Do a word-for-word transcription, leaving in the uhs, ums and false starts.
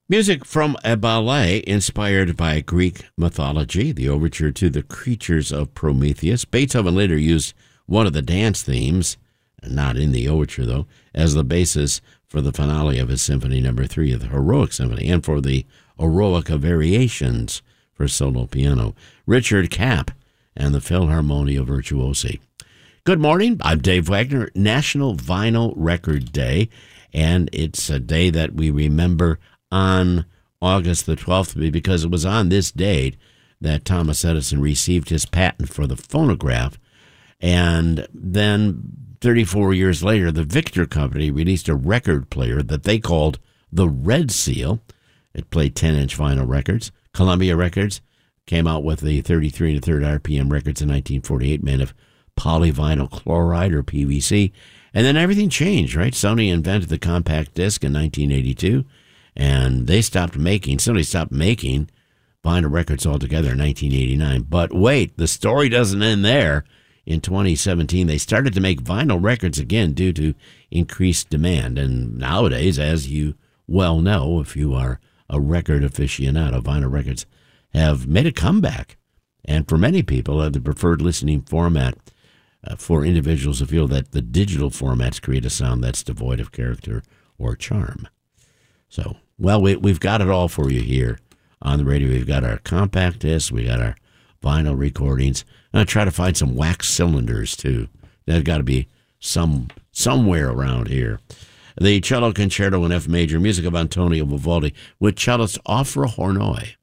Music from a ballet inspired by Greek mythology, the overture to The Creatures of Prometheus. Beethoven later used one of the dance themes, not in the overture though, as the basis for the finale of his Symphony Number Three of the Heroic Symphony and for the Eroica Variations for solo piano. Richard Kapp and the Philharmonia Virtuosi. Good morning. I'm Dave Wagner. National Vinyl Record Day, and it's a day that we remember on August the twelfth, because it was on this date that Thomas Edison received his patent for the phonograph. And then thirty-four years later, the Victor Company released a record player that they called the Red Seal. It played ten-inch vinyl records. Columbia Records came out with the thirty-three and a third R P M records in nineteen forty-eight, made of polyvinyl chloride or P V C. And then everything changed, right? Sony invented the compact disc in nineteen eighty-two. And they stopped making, Sony stopped making vinyl records altogether in nineteen eighty-nine. But wait, the story doesn't end there. In twenty seventeen, they started to make vinyl records again due to increased demand. And nowadays, as you well know, if you are a record aficionado, vinyl records have made a comeback. And for many people, are the preferred listening format uh, for individuals who feel that the digital formats create a sound that's devoid of character or charm. So, well, we, we've got it all for you here on the radio. We've got our compact discs, we got our vinyl recordings. I'm going to try to find some wax cylinders, too. There's got to be some somewhere around here. The Cello Concerto in F Major, music of Antonio Vivaldi, with cellist Ofra Hornoy.